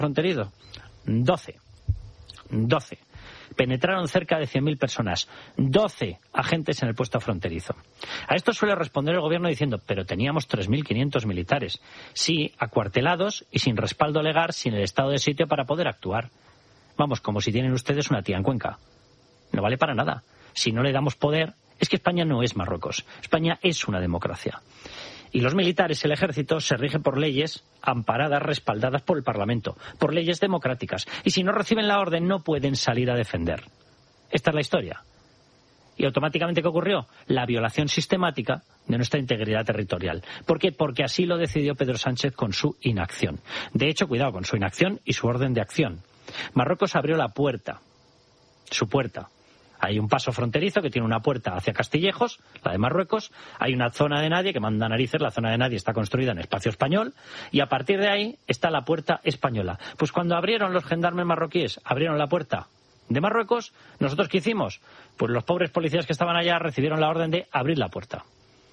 fronterizo? 12. Penetraron cerca de 100.000 personas, 12 agentes en el puesto fronterizo. A esto suele responder el gobierno diciendo, pero teníamos 3.500 militares. Sí, acuartelados y sin respaldo legal, sin el estado de sitio para poder actuar. Vamos, como si tienen ustedes una tía en Cuenca. No vale para nada. Si no le damos poder, es que España no es Marruecos. España es una democracia. Y los militares, el ejército, se rigen por leyes amparadas, respaldadas por el Parlamento, por leyes democráticas. Y si no reciben la orden, no pueden salir a defender. Esta es la historia. ¿Y automáticamente qué ocurrió? La violación sistemática de nuestra integridad territorial. ¿Por qué? Porque así lo decidió Pedro Sánchez con su inacción. De hecho, cuidado con su inacción y su orden de acción. Marruecos abrió la puerta, su puerta. Hay un paso fronterizo que tiene una puerta hacia Castillejos, la de Marruecos. Hay una zona de nadie que manda narices. La zona de nadie está construida en espacio español. Y a partir de ahí está la puerta española. Pues cuando abrieron los gendarmes marroquíes, abrieron la puerta de Marruecos, ¿nosotros qué hicimos? Pues los pobres policías que estaban allá recibieron la orden de abrir la puerta.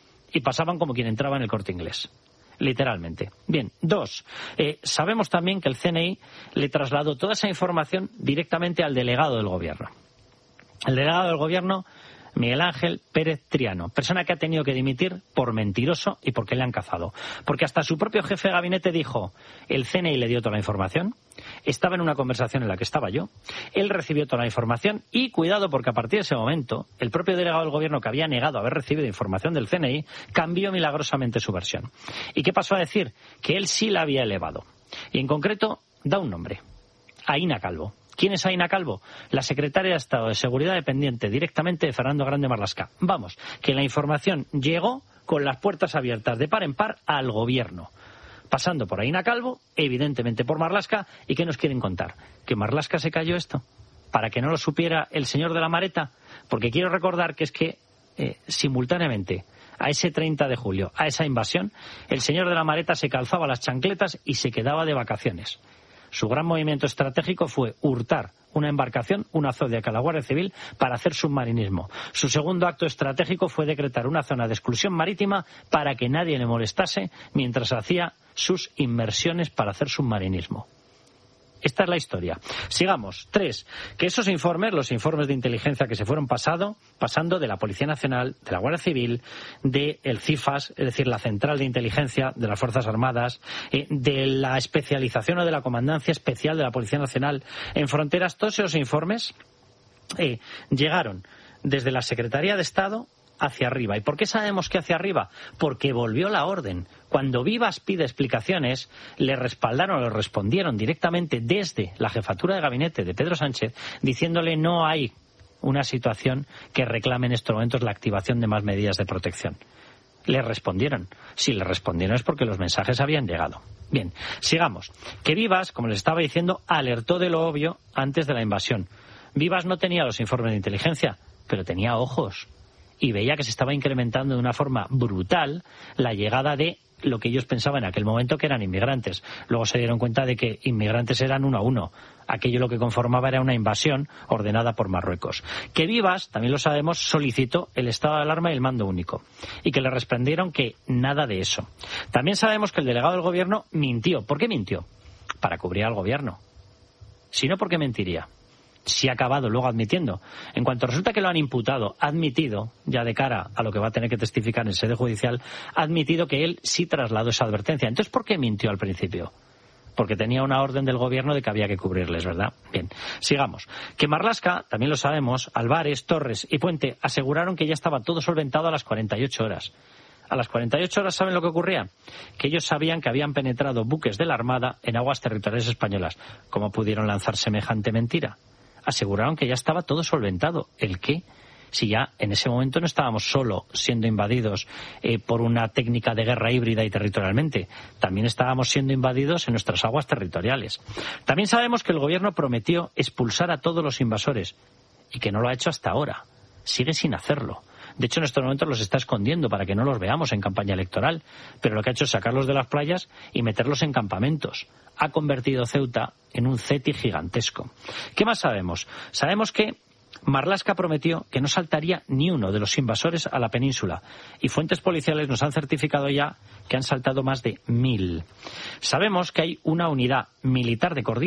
Y pasaban como quien entraba en el Corte Inglés. Literalmente. Bien, 2. Sabemos también que el CNI le trasladó toda esa información directamente al delegado del gobierno. El delegado del gobierno, Miguel Ángel Pérez Triano, persona que ha tenido que dimitir por mentiroso y porque le han cazado. Porque hasta su propio jefe de gabinete dijo, el CNI le dio toda la información, estaba en una conversación en la que estaba yo, él recibió toda la información y cuidado porque a partir de ese momento el propio delegado del gobierno que había negado haber recibido información del CNI cambió milagrosamente su versión. ¿Y qué pasó a decir? Que él sí la había elevado. Y en concreto da un nombre, Aína Calvo. ¿Quién es Aína Calvo? La secretaria de Estado de Seguridad dependiente directamente de Fernando Grande Marlaska. Vamos, que la información llegó con las puertas abiertas de par en par al gobierno. Pasando por Aína Calvo, evidentemente por Marlaska. ¿Y qué nos quieren contar? ¿Que Marlaska se cayó esto? ¿Para que no lo supiera el señor de la Mareta? Porque quiero recordar que es que simultáneamente a ese 30 de julio, a esa invasión, el señor de la Mareta se calzaba las chancletas y se quedaba de vacaciones. Su gran movimiento estratégico fue hurtar una embarcación, una Zodiac a la Guardia Civil, para hacer submarinismo. Su segundo acto estratégico fue decretar una zona de exclusión marítima para que nadie le molestase mientras hacía sus inmersiones para hacer submarinismo. Esta es la historia. Sigamos. 3. Que esos informes, los informes de inteligencia que se fueron pasando de la Policía Nacional, de la Guardia Civil, del CIFAS, es decir, la Central de Inteligencia de las Fuerzas Armadas, de la especialización o de la Comandancia Especial de la Policía Nacional en Fronteras, todos esos informes llegaron desde la Secretaría de Estado hacia arriba. ¿Y por qué sabemos que hacia arriba? Porque volvió la orden. Cuando Vivas pide explicaciones, le respaldaron, le respondieron directamente desde la jefatura de gabinete de Pedro Sánchez, diciéndole no hay una situación que reclame en estos momentos la activación de más medidas de protección. Le respondieron. Si le respondieron es porque los mensajes habían llegado. Bien, sigamos. Que Vivas, como les estaba diciendo, alertó de lo obvio antes de la invasión. Vivas no tenía los informes de inteligencia, pero tenía ojos. Y veía que se estaba incrementando de una forma brutal la llegada de lo que ellos pensaban en aquel momento que eran inmigrantes. Luego se dieron cuenta de que inmigrantes eran 1 a 1. Aquello lo que conformaba era una invasión ordenada por Marruecos. Que Vivas, también lo sabemos, solicitó el estado de alarma y el mando único. Y que le respondieron que nada de eso. También sabemos que el delegado del gobierno mintió. ¿Por qué mintió? Para cubrir al gobierno. Si no, ¿por qué mentiría? Si ha acabado luego admitiendo. En cuanto resulta que lo han imputado, admitido, ya de cara a lo que va a tener que testificar en sede judicial, ha admitido que él sí trasladó esa advertencia. Entonces, ¿por qué mintió al principio? Porque tenía una orden del gobierno de que había que cubrirles, ¿verdad? Bien, sigamos. Que Marlaska, también lo sabemos, Álvarez, Torres y Puente aseguraron que ya estaba todo solventado a las 48 horas. A las 48 horas, ¿saben lo que ocurría? Que ellos sabían que habían penetrado buques de la Armada en aguas territoriales españolas. ¿Cómo pudieron lanzar semejante mentira? Aseguraron que ya estaba todo solventado. ¿El qué? Si ya en ese momento no estábamos solo siendo invadidos por una técnica de guerra híbrida y territorialmente, también estábamos siendo invadidos en nuestras aguas territoriales. También sabemos que el gobierno prometió expulsar a todos los invasores y que no lo ha hecho hasta ahora. Sigue sin hacerlo. De hecho, en estos momentos los está escondiendo para que no los veamos en campaña electoral, pero lo que ha hecho es sacarlos de las playas y meterlos en campamentos. Ha convertido Ceuta en un CETI gigantesco. ¿Qué más sabemos? Sabemos que Marlaska prometió que no saltaría ni uno de los invasores a la península y fuentes policiales nos han certificado ya que han saltado más de 1000. Sabemos que hay una unidad militar de coordinación